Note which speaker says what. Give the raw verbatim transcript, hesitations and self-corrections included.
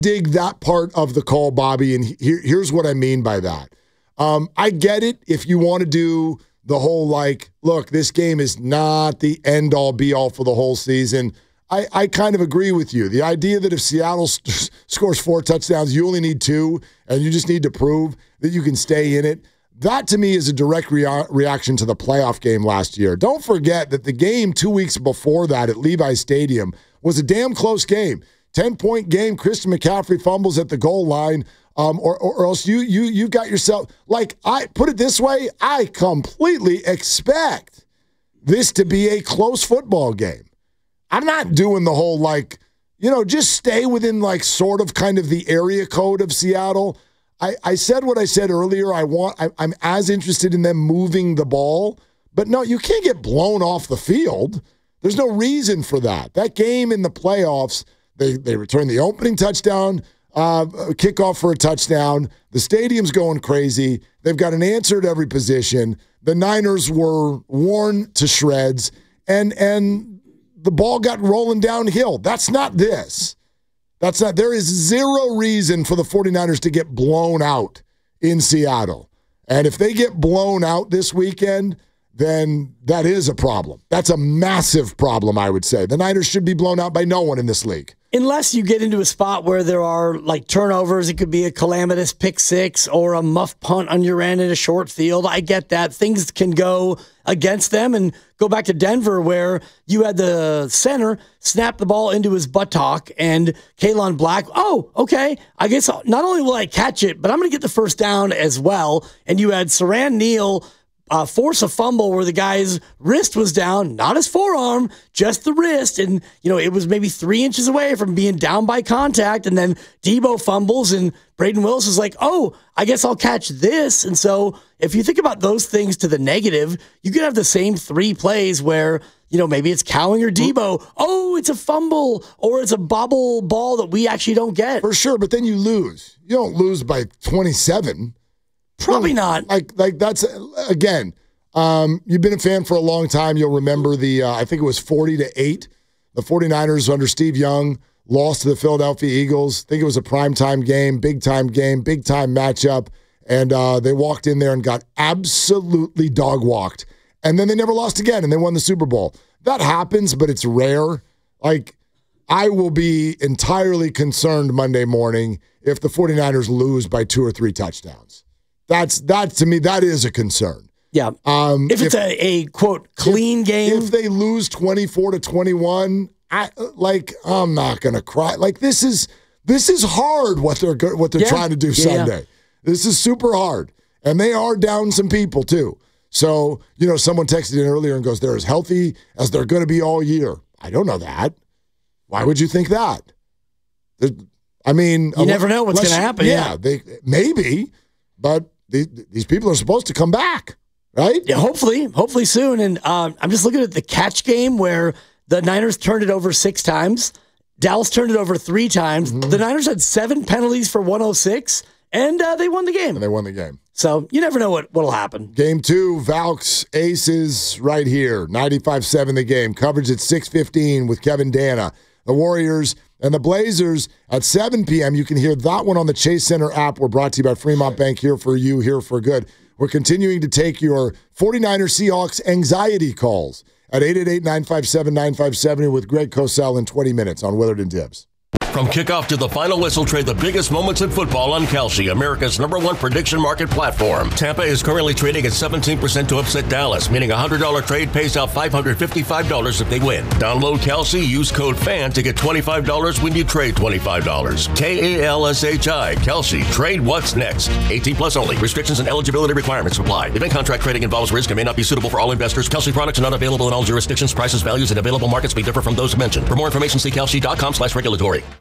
Speaker 1: dig that part of the call, Bobby, and here, here's what I mean by that. Um, I get it if you want to do the whole, like, look, this game is not the end-all, be-all for the whole season. I, I kind of agree with you. The idea that if Seattle st- scores four touchdowns, you only need two, and you just need to prove that you can stay in it, that to me is a direct rea- reaction to the playoff game last year. Don't forget that the game two weeks before that at Levi Stadium was a damn close game. ten-point game, Christian McCaffrey fumbles at the goal line, um, or, or else you you you got yourself, like, I put it this way, I completely expect this to be a close football game. I'm not doing the whole, like, you know, just stay within, like, sort of kind of the area code of Seattle. I, I said what I said earlier. I want, I, I'm as interested in them moving the ball, but no, you can't get blown off the field. There's no reason for that. That game in the playoffs, They they return the opening touchdown, uh, kickoff for a touchdown. The stadium's going crazy. They've got an answer at every position. The Niners were worn to shreds, and and the ball got rolling downhill. That's not this. That's not. There is zero reason for the 49ers to get blown out in Seattle. And if they get blown out this weekend, then that is a problem. That's a massive problem, I would say. The Niners should be blown out by no one in this league.
Speaker 2: Unless you get into a spot where there are, like, turnovers, it could be a calamitous pick six or a muff punt on your end in a short field. I get that. Things can go against them. And go back to Denver where you had the center snap the ball into his buttock and Kalen Black, oh, okay, I guess not only will I catch it, but I'm going to get the first down as well. And you had Saran Neal Uh, force a fumble where the guy's wrist was down, not his forearm, just the wrist. And, you know, it was maybe three inches away from being down by contact. And then Debo fumbles and Braden Willis is like, oh, I guess I'll catch this. And so if you think about those things to the negative, you could have the same three plays where, you know, maybe it's Cowing or Debo. Oh, it's a fumble or it's a bobble ball that we actually don't get.
Speaker 1: For sure, but then you lose. You don't lose by twenty-seven.
Speaker 2: Probably not.
Speaker 1: Like, like that's, again, um, you've been a fan for a long time. You'll remember the, uh, I think it was forty to eight. The 49ers under Steve Young lost to the Philadelphia Eagles. I think it was a primetime game, big-time game, big-time matchup. And uh, they walked in there and got absolutely dog-walked. And then they never lost again, and they won the Super Bowl. That happens, but it's rare. Like, I will be entirely concerned Monday morning if the 49ers lose by two or three touchdowns. That's that to me. That is a concern.
Speaker 2: Yeah. Um, if it's if, a, a quote clean
Speaker 1: if,
Speaker 2: game,
Speaker 1: if they lose twenty-four to twenty-one, I like. I'm not gonna cry. Like this is this is hard. What they're what they're yeah. trying to do Sunday. Yeah. This is super hard, and they are down some people too. So you know, someone texted in earlier and goes, "They're as healthy as they're going to be all year." I don't know that. Why would you think that? There's, I mean,
Speaker 2: you unless, never know what's going to happen.
Speaker 1: Yeah,
Speaker 2: yeah,
Speaker 1: they maybe, but. These, these people are supposed to come back, right?
Speaker 2: Yeah, hopefully, hopefully soon. And um, I'm just looking at the catch game where the Niners turned it over six times. Dallas turned it over three times. Mm-hmm. The Niners had seven penalties for one oh six, and uh, they won the game.
Speaker 1: And they won the game.
Speaker 2: So you never know what will happen.
Speaker 1: Game two, Valks Aces right here, ninety-five seven the game. Coverage at six fifteen with Kevin Dana. The Warriors and the Blazers at seven p.m. You can hear that one on the Chase Center app. We're brought to you by Fremont Bank, here for you, here for good. We're continuing to take your 49ers Seahawks anxiety calls at eight eight eight, nine five seven, nine five seven zero with Greg Cosell in twenty minutes on Willard and Tibbs.
Speaker 3: From kickoff to the final whistle, trade the biggest moments in football on Kalshi, America's number one prediction market platform. Tampa is currently trading at seventeen percent to upset Dallas, meaning a one hundred dollars trade pays out five hundred fifty-five dollars if they win. Download Kalshi, use code FAN to get twenty-five dollars when you trade twenty-five dollars. K A L S H I, Kalshi. Trade what's next. eighteen plus only. Restrictions and eligibility requirements apply. Event contract trading involves risk and may not be suitable for all investors. Kalshi products are not available in all jurisdictions. Prices, values, and available markets may differ from those mentioned. For more information, see kalshi dot com slash regulatory.